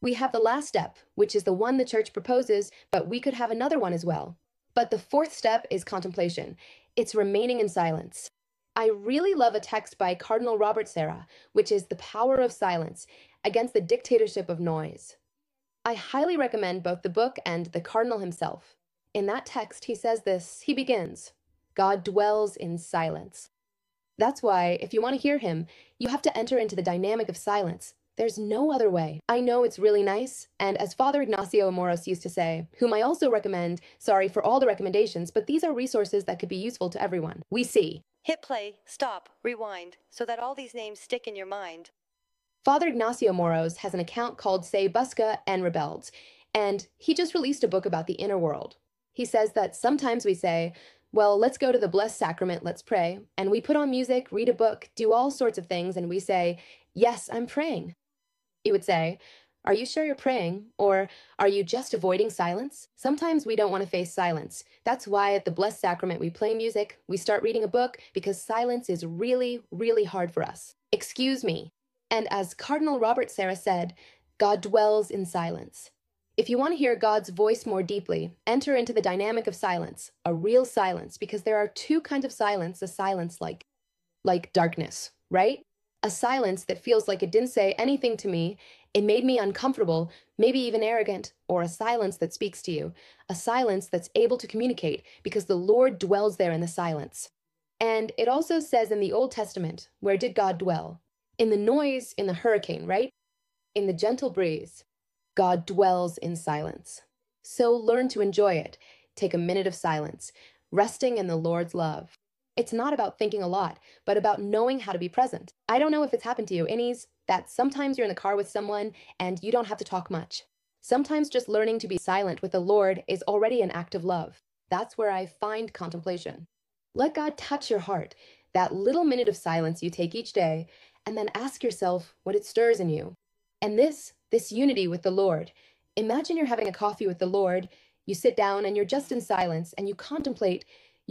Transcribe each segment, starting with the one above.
We have the last step, which is the one the church proposes, but we could have another one as well. But the fourth step is contemplation. It's remaining in silence. I really love a text by Cardinal Robert Sarah, which is The Power of Silence Against the Dictatorship of Noise. I highly recommend both the book and the Cardinal himself. In that text, he says this. He begins, God dwells in silence. That's why, if you want to hear him, you have to enter into the dynamic of silence. There's no other way. I know it's really nice, and as Father Ignacio Moros used to say, whom I also recommend, sorry for all the recommendations, but these are resources that could be useful to everyone. We see. Hit play, stop, rewind, so that all these names stick in your mind. Father Ignacio Moros has an account called Se Busca and Rebeldes, and he just released a book about the inner world. He says that sometimes we say, well, let's go to the Blessed Sacrament, let's pray, and we put on music, read a book, do all sorts of things, and we say, yes, I'm praying. He would say, are you sure you're praying? Or are you just avoiding silence? Sometimes we don't want to face silence. That's why at the Blessed Sacrament we play music, we start reading a book, because silence is really, really hard for us. Excuse me. And as Cardinal Robert Sarah said, God dwells in silence. If you want to hear God's voice more deeply, enter into the dynamic of silence, a real silence, because there are two kinds of silence, a silence like darkness, right? A silence that feels like it didn't say anything to me, it made me uncomfortable, maybe even arrogant, or a silence that speaks to you, a silence that's able to communicate because the Lord dwells there in the silence. And it also says in the Old Testament, where did God dwell? In the noise, in the hurricane, right? In the gentle breeze. God dwells in silence. So learn to enjoy it. Take a minute of silence, resting in the Lord's love. It's not about thinking a lot, but about knowing how to be present. I don't know if it's happened to you, Innies, that sometimes you're in the car with someone and you don't have to talk much. Sometimes just learning to be silent with the Lord is already an act of love. That's where I find contemplation. Let God touch your heart, that little minute of silence you take each day, and then ask yourself what it stirs in you. And this unity with the Lord. Imagine you're having a coffee with the Lord, you sit down and you're just in silence and you contemplate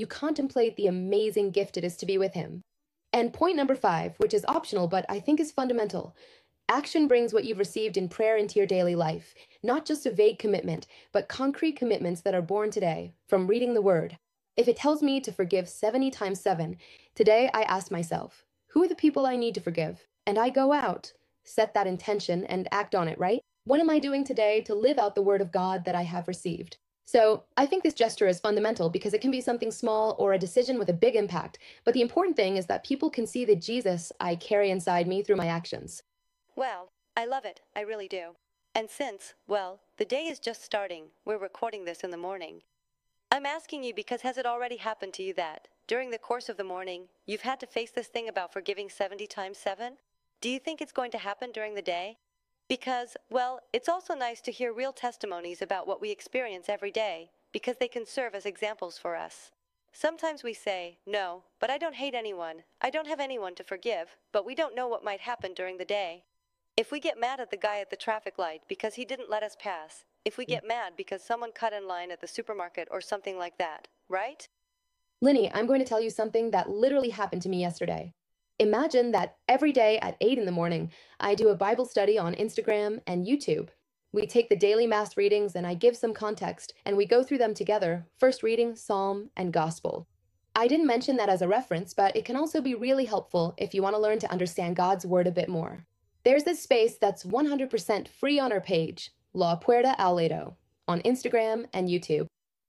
the amazing gift it is to be with him. And point number 5, which is optional but I think is fundamental. Action brings what you've received in prayer into your daily life, not just a vague commitment, but concrete commitments that are born today from reading the Word. If it tells me to forgive 70 times 7, today I ask myself, who are the people I need to forgive? And I go out, set that intention, and act on it, right? What am I doing today to live out the Word of God that I have received? So I think this gesture is fundamental because it can be something small or a decision with a big impact. But the important thing is that people can see the Jesus I carry inside me through my actions. Well, I love it, I really do. And since, well, the day is just starting, we're recording this in the morning. I'm asking you because has it already happened to you that, during the course of the morning, you've had to face this thing about forgiving 70 times 7? Do you think it's going to happen during the day? Because, well, it's also nice to hear real testimonies about what we experience every day, because they can serve as examples for us. Sometimes we say, no, but I don't hate anyone, I don't have anyone to forgive, but we don't know what might happen during the day. If we get mad at the guy at the traffic light because he didn't let us pass, if we get mad because someone cut in line at the supermarket or something like that, right? Linny, I'm going to tell you something that literally happened to me yesterday. Imagine that every day at 8 in the morning, I do a Bible study on Instagram and YouTube. We take the daily Mass readings and I give some context, and we go through them together, first reading, Psalm, and Gospel. I didn't mention that as a reference, but it can also be really helpful if you want to learn to understand God's Word a bit more. There's this space that's 100% free on our page, La Puerta al Ledo, on Instagram and YouTube.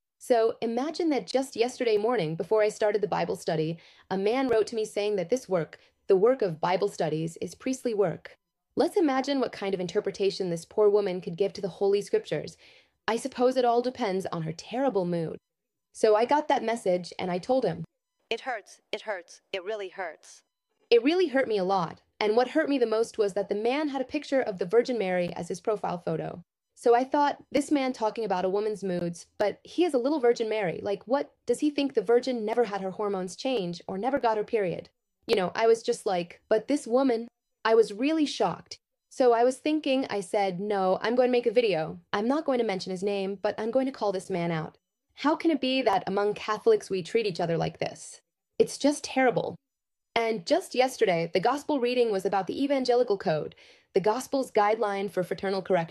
So imagine that just yesterday morning, before I started the Bible study, a man wrote to me saying that this work, the work of Bible studies, is priestly work. Let's imagine what kind of interpretation this poor woman could give to the Holy Scriptures. I suppose it all depends on her terrible mood. So I got that message and I told him. It hurts, it really hurts. It really hurt me a lot, and what hurt me the most was that the man had a picture of the Virgin Mary as his profile photo. So I thought, this man talking about a woman's moods, but he is a little Virgin Mary. Like, what, does he think the Virgin never had her hormones change or never got her period? I was just like, but this woman, I was really shocked. So I was thinking, I said, no, I'm going to make a video. I'm not going to mention his name, but I'm going to call this man out. How can it be that among Catholics we treat each other like this? It's just terrible. And just yesterday, the gospel reading was about the Evangelical Code, the gospel's guideline for fraternal correction.